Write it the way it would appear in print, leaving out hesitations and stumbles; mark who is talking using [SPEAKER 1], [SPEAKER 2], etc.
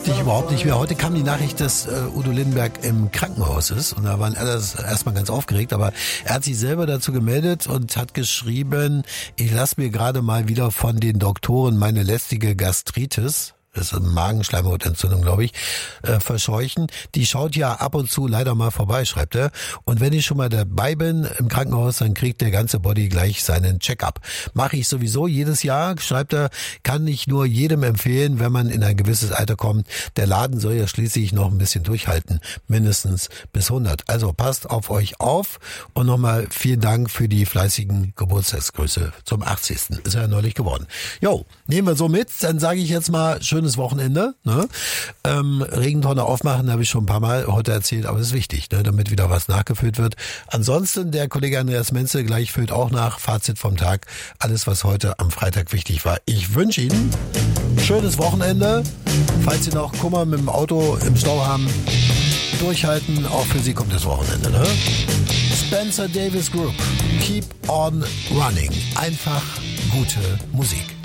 [SPEAKER 1] glaubte ich überhaupt nicht mehr. Heute kam die Nachricht, dass Udo Lindenberg im Krankenhaus ist. Und da waren alle erstmal ganz aufgeregt. Aber er hat sich selber dazu gemeldet und hat geschrieben, ich lasse mir gerade mal wieder von den Doktoren meine lästige Gastritis, das ist eine Magenschleimhautentzündung, glaube ich, verscheuchen. Die schaut ja ab und zu leider mal vorbei, schreibt er. Und wenn ich schon mal dabei bin im Krankenhaus, dann kriegt der ganze Body gleich seinen Check-up. Mache ich sowieso jedes Jahr, schreibt er, kann ich nur jedem empfehlen, wenn man in ein gewisses Alter kommt. Der Laden soll ja schließlich noch ein bisschen durchhalten, mindestens bis 100. Also passt auf euch auf und nochmal vielen Dank für die fleißigen Geburtstagsgrüße zum 80. Ist ja neulich geworden. Jo, nehmen wir so mit, dann sage ich jetzt mal schönes Wochenende. Ne? Regentonne aufmachen, habe ich schon ein paar Mal heute erzählt, aber das ist wichtig, ne? Damit wieder was nachgefüllt wird. Ansonsten, der Kollege Andreas Menzel gleich füllt auch nach. Fazit vom Tag. Alles, was heute am Freitag wichtig war. Ich wünsche Ihnen ein schönes Wochenende. Falls Sie noch Kummer mit dem Auto im Stau haben, durchhalten. Auch für Sie kommt das Wochenende. Ne? Spencer Davis Group. Keep on running. Einfach gute Musik.